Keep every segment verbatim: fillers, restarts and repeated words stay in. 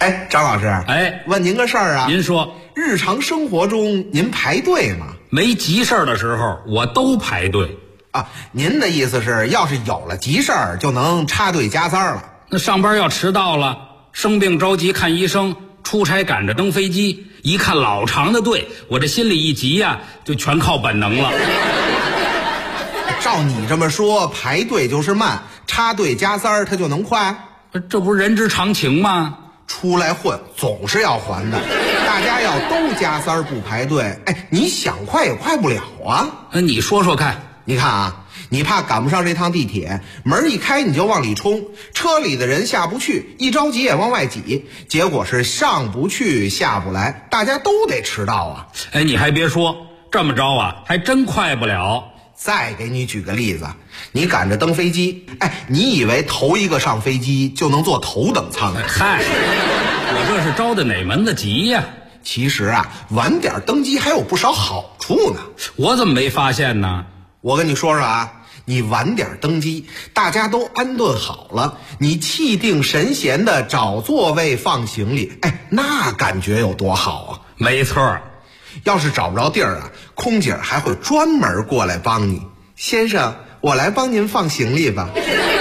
哎，张老师， 哎， 问您个事儿啊。 您说， 日常生活中您排队吗？ 没急事儿的时候，我都排队啊。您的意思是，要是有了急事儿，就能插队加塞了？ 那上班要迟到了，生病着急看医生，出差赶着登飞机，一看老长的队，我这心里一急呀、啊，就全靠本能了。 照你这么说，排队就是慢，插队加塞儿它就能快？ 这不是人之常情吗？ 出来混总是要还的，大家要都加塞儿不排队，哎，你想快也快不了啊。 那你说说看。 你看啊，你怕赶不上这趟地铁，门一开你就往里冲，车里的人下不去，一着急也往外挤，结果是上不去下不来，大家都得迟到啊。 哎，你还别说，这么着啊还真快不了。 再给你举个例子，你赶着登飞机，哎，你以为头一个上飞机就能坐头等舱？ 嗨，我这是着的哪门子急呀、啊？ 其实啊，晚点登机还有不少好处呢。 我怎么没发现呢？ 我跟你说说啊，你晚点登机，大家都安顿好了，你气定神闲的找座位放行李，哎，那感觉有多好啊！ 没错， 要是找不着地儿啊，空姐还会专门过来帮你。先生，我来帮您放行李吧。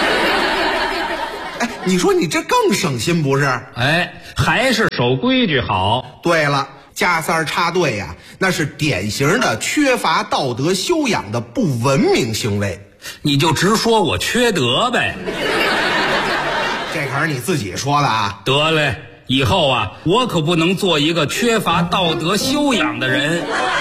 哎，你说你这更省心不是？ 哎，还是守规矩好。 对了，加塞儿插队呀、啊，那是典型的缺乏道德修养的不文明行为。 你就直说我缺德呗。 这可是你自己说的啊。 得嘞，以后啊，我可不能做一个缺乏道德修养的人。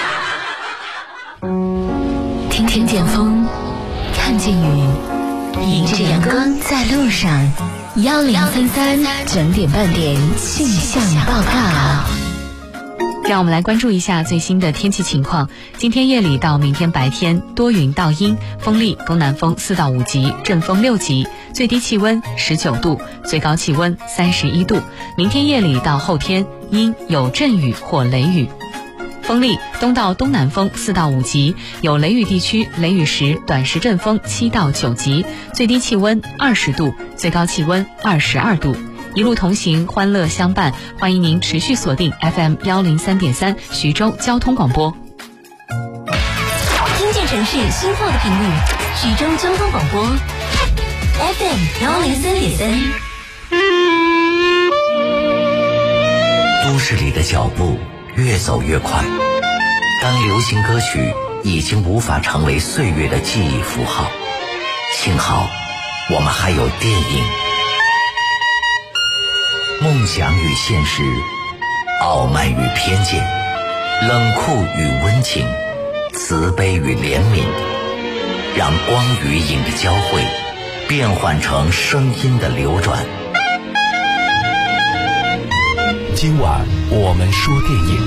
听听见风，看见雨，迎着阳光在路上。幺零三三整点半点气象报告。 让我们来关注一下最新的天气情况。今天夜里到明天白天多云到阴，风力东南风四到五级，阵风六级，最低气温十九度，最高气温三十一度。明天夜里到后天阴，有阵雨或雷雨。风力东到东南风四到五级，有雷雨地区雷雨时短时阵风七到九级，最低气温二十度，最高气温二十二度。一路同行，欢乐相伴，欢迎您持续锁定 F M 幺零三点三徐州交通广播。 听见城市心跳的频率，徐州交通广播 F M 幺零三点三。 都市里的脚步越走越快，当流行歌曲已经无法成为岁月的记忆符号，幸好我们还有电影。梦想与现实，傲慢与偏见，冷酷与温情，慈悲与怜悯，让光与影的交汇变换成声音的流转。 今晚我们说电影。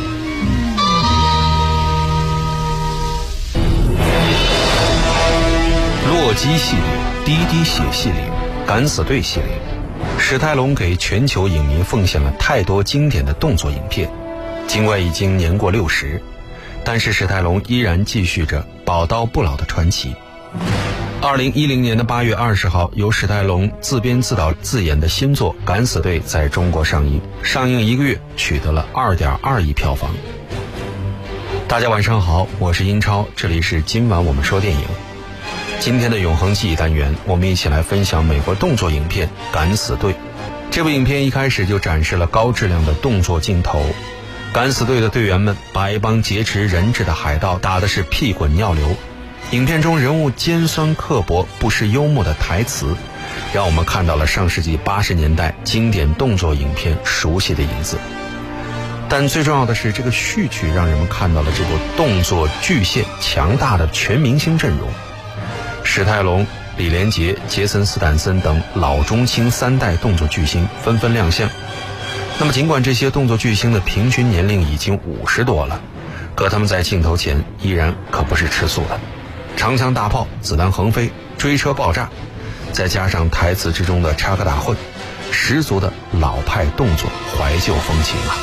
洛基系列、滴滴血系列、敢死队系列，史泰龙给全球影迷奉献了太多经典的动作影片。尽管已经年过六十，但是史泰龙依然继续着宝刀不老的传奇。二零一零年的八月二十号，由史泰龙自编自导自演的新作《敢死队》在中国上映，上映一个月取得了二点二亿票房。大家晚上好，我是英超，这里是今晚我们说电影。今天的永恒记忆单元，我们一起来分享美国动作影片《敢死队》。这部影片一开始就展示了高质量的动作镜头，敢死队的队员们把一帮劫持人质的海盗打的是屁滚尿流。影片中人物尖酸刻薄、不失幽默的台词，让我们看到了上世纪八十年代经典动作影片熟悉的影子。但最重要的是，这个序曲让人们看到了这部动作巨献强大的全明星阵容。史泰龙、李连杰、杰森斯坦森等老中青三代动作巨星纷纷亮相。那么尽管这些动作巨星的平均年龄已经五十多了，可他们在镜头前依然可不是吃素的。长枪大炮，子弹横飞，追车爆炸，再加上台词之中的插科打诨，十足的老派动作怀旧风情啊。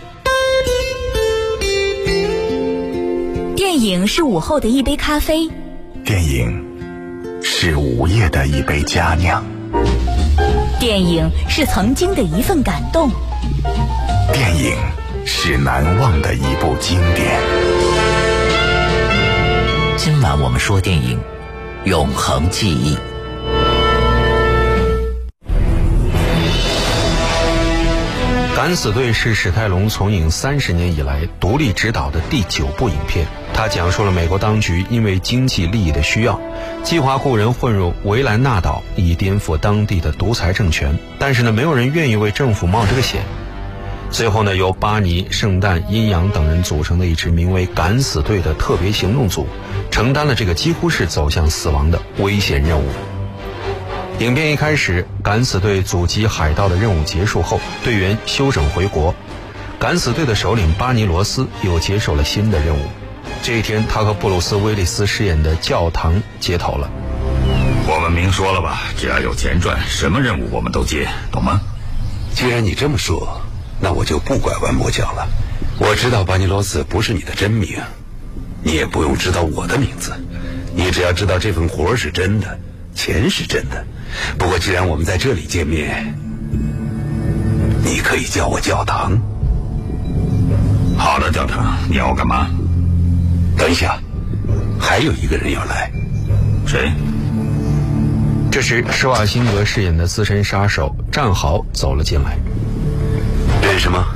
电影是午后的一杯咖啡， 电影是午夜的一杯佳酿。 电影是曾经的一份感动， 电影是难忘的一部经典。 今晚我们说电影，永恒记忆。 敢死队是史泰龙从影三十年以来独立执导的第九部影片。他讲述了美国当局因为经济利益的需要，计划雇人混入维兰纳岛，以颠覆当地的独裁政权。但是呢，没有人愿意为政府冒这个险。最后呢，由巴尼、圣诞、阴阳等人组成的一支名为敢死队的特别行动组，承担了这个几乎是走向死亡的危险任务。影片一开始，敢死队阻击海盗的任务结束后，队员休整回国。敢死队的首领巴尼罗斯又接受了新的任务。这一天，他和布鲁斯·威利斯饰演的教堂接头了。 我们明说了吧，只要有钱赚，什么任务我们都接，懂吗？ 既然你这么说，那我就不拐弯抹角了。我知道巴尼罗斯不是你的真名，你也不用知道我的名字，你只要知道这份活是真的，钱是真的。不过既然我们在这里见面，你可以叫我教堂。 好的，教堂，你要我干嘛？ 等一下，还有一个人要来。 谁？ 这时施瓦辛格饰演的资深杀手战壕走了进来。 认识吗？